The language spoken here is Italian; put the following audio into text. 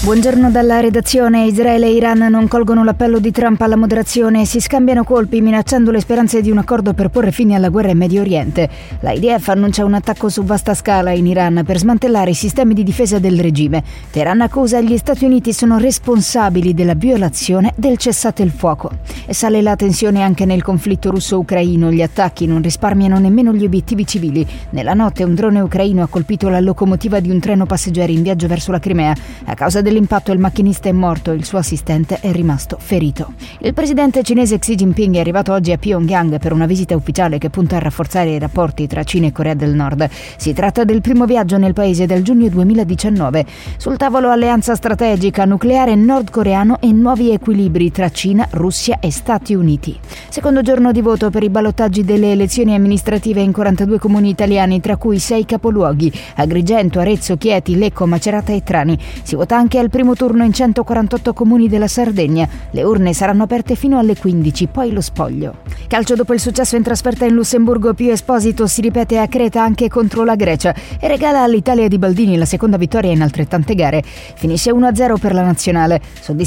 Buongiorno dalla redazione. Israele e Iran non colgono l'appello di Trump alla moderazione e si scambiano colpi minacciando le speranze di un accordo per porre fine alla guerra in Medio Oriente. L'IDF annuncia un attacco su vasta scala in Iran per smantellare i sistemi di difesa del regime. Teheran accusa gli Stati Uniti sono responsabili della violazione del cessate il fuoco. E sale la tensione anche nel conflitto russo-ucraino. Gli attacchi non risparmiano nemmeno gli obiettivi civili. Nella notte un drone ucraino ha colpito la locomotiva di un treno passeggeri in viaggio verso la Crimea. A causa dell'impatto il macchinista è morto e il suo assistente è rimasto ferito. Il presidente cinese Xi Jinping è arrivato oggi a Pyongyang per una visita ufficiale che punta a rafforzare i rapporti tra Cina e Corea del Nord. Si tratta del primo viaggio nel paese dal giugno 2019. Sul tavolo alleanza strategica, nucleare nordcoreano e nuovi equilibri tra Cina, Russia e Stati Uniti. Secondo giorno di voto per i ballottaggi delle elezioni amministrative in 42 comuni italiani, tra cui 6 capoluoghi: Agrigento, Arezzo, Chieti, Lecco, Macerata e Trani. Si vota anche al primo turno in 148 comuni della Sardegna. Le urne saranno aperte fino alle 15, poi lo spoglio. Calcio: dopo il successo in trasferta in Lussemburgo, Pio Esposito si ripete a Creta anche contro la Grecia e regala all'Italia di Baldini la seconda vittoria in altrettante gare. Finisce 1-0 per la nazionale.